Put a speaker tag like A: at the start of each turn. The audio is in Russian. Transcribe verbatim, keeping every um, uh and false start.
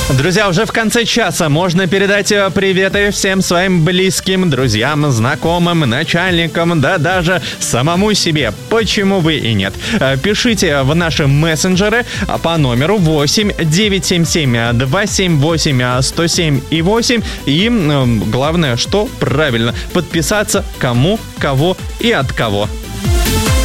A: Друзья, уже в конце часа можно передать приветы всем своим близким, друзьям, знакомым, начальникам, да даже самому себе. Почему бы и нет? Пишите в наши мессенджеры по номеру восемь девятьсот семьдесят семь двести семьдесят восемь сто семь и восемь. И главное, что правильно, подписаться кому, кого и от кого.